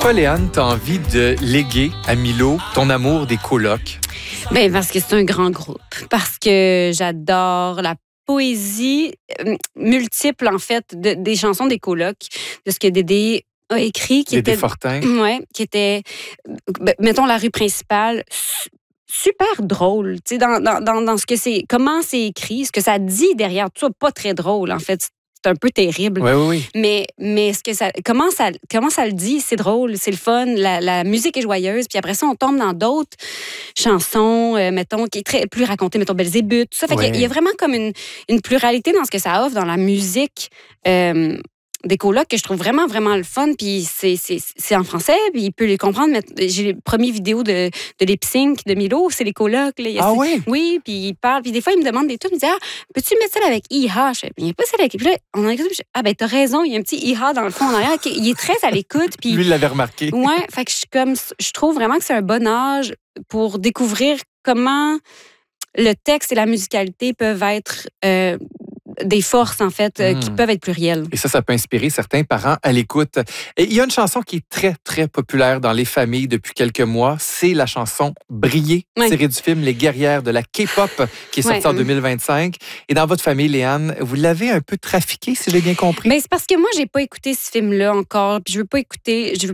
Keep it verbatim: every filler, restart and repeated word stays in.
Pourquoi, Léane, tu as envie de léguer à Milo ton amour des colocs? Bien, parce que c'est un grand groupe. Parce que j'adore la poésie euh, multiple, en fait, de- des chansons des colocs, de ce que Dédé a écrit, qui Dédé était... Fortin. Ouais, qui était, ben, mettons, la rue principale, su- super drôle, tu sais, dans, dans, dans, dans ce que c'est, comment c'est écrit, ce que ça dit derrière tout ça, pas très drôle, en fait. C'est un peu terrible. Oui, oui, oui. Mais, mais ce que ça, comment, ça, comment ça le dit, c'est drôle, c'est le fun, la, la musique est joyeuse. Puis après ça, on tombe dans d'autres chansons, euh, mettons, qui est très, plus racontées, mettons, Belzébuth, tout ça. Fait Ouais. qu'il y a vraiment comme une, une pluralité dans ce que ça offre dans la musique. Euh, des colocs que je trouve vraiment, vraiment le fun. Puis c'est, c'est, c'est en français, puis il peut les comprendre. Mais j'ai les premières vidéos de, de lip sync de Milo, c'est les colocs. Là. Il y a- Ah oui? Oui, puis il parle. Puis des fois, il me demande des trucs. Il me dit, ah, peux-tu mettre ça avec I H? Je fais, il n'y a pas ça avec. Puis là, on a écouté, puis je- ah, ben, t'as raison, il y a un petit I H dans le fond en arrière. OK, il est très à l'écoute. Puis, Lui, il l'avait remarqué. ouais, fait que je, suis comme, je trouve vraiment que c'est un bon âge pour découvrir comment le texte et la musicalité peuvent être euh, des forces, en fait, euh, qui Mm. peuvent être plurielles. Et ça, ça peut inspirer certains parents à l'écoute. Et il y a une chanson qui est très, très populaire dans les familles depuis quelques mois. C'est la chanson Briller, Ouais. tirée du film Les Guerrières de la K-pop, qui est sortie Ouais. en deux mille vingt-cinq. Et dans votre famille, Léane, vous l'avez un peu trafiqué, si j'ai bien compris. Ben, c'est parce que moi, j'ai pas écouté ce film-là encore. Puis je veux pas écouter. Je veux